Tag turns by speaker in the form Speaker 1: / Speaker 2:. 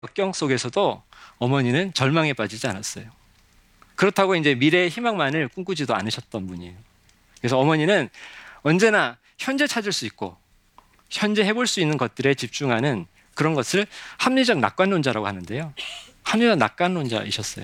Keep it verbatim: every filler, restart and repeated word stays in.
Speaker 1: 역경 속에서도 어머니는 절망에 빠지지 않았어요. 그렇다고 이제 미래의 희망만을 꿈꾸지도 않으셨던 분이에요. 그래서 어머니는 언제나 현재 찾을 수 있고 현재 해볼 수 있는 것들에 집중하는 그런 것을 합리적 낙관론자라고 하는데요. 합리적 낙관론자이셨어요.